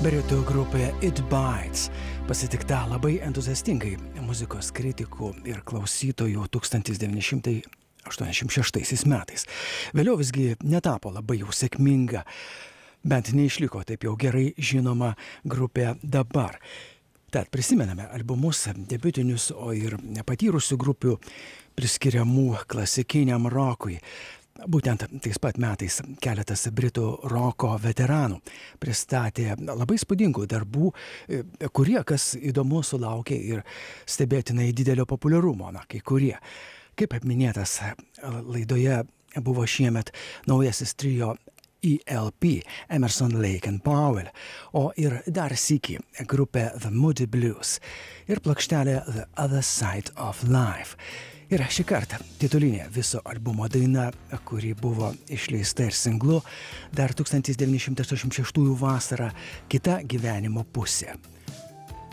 Britų grupė It Bites pasitikta labai entuziastingai muzikos kritikų ir klausytojų 1986 metais. Vėliau visgi netapo labai jau sėkminga, bent neišliko taip jau gerai žinoma grupė dabar. Tad prisimename albumus debiutinius, o ir nepatyrusių grupių priskiriamų klasikiniam rokui. Būtent tais pat metais keletas britų roko veteranų pristatė labai spūdingų darbų, kurie, kas įdomu, sulaukė ir stebėtinai didelio populiarumo. Kai kurie, kaip minėtas laidoje, buvo šiemet naujasis trio ELP, Emerson, Lake and Powell, o ir dar sykį grupė The Moody Blues ir plokštelė The Other Side of Life. Ir šį kartą titulinė viso albumo daina, kuri buvo išleista ir singlu dar 1986 vasarą, Kita gyvenimo pusė.